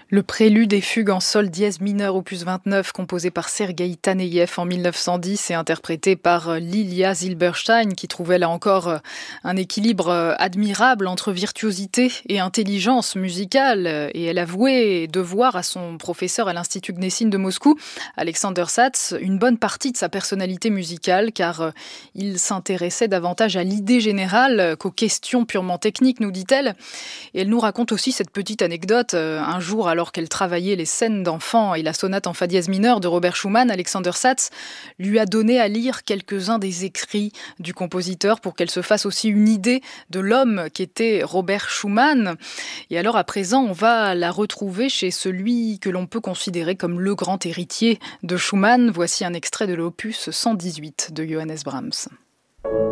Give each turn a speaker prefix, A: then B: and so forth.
A: Le prélude et fugue en sol dièse mineur opus 29 composé par Sergueï Taneïev en 1910 et interprété par Lilia Zilberstein qui trouvait là encore un équilibre admirable entre virtuosité et intelligence musicale. Et elle avouait devoir à son professeur à l'Institut Gnessine de Moscou, Alexander Satz, une bonne partie de sa personnalité musicale car il s'intéressait davantage à l'idée générale qu'aux questions purement techniques, nous dit-elle. Et elle nous raconte aussi cette petite anecdote. Un jour, alors qu'elle travaillait les scènes d'enfants et la sonate en fa dièse mineur de Robert Schumann, Alexander Satz lui a donné à lire quelques-uns des écrits du compositeur pour qu'elle se fasse aussi une idée de l'homme qu'était Robert Schumann. Et alors, à présent, on va la retrouver chez celui que l'on peut considérer comme le grand héritier de Schumann. Voici un extrait de l'opus 118 de Johannes Brahms.